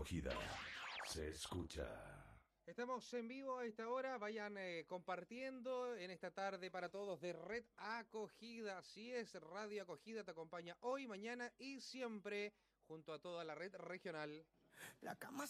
Acogida se escucha. Estamos en vivo a esta hora, vayan compartiendo en esta tarde para todos de Red Acogida. Así es, Radio Acogida te acompaña hoy, mañana y siempre junto a toda la red regional. La cama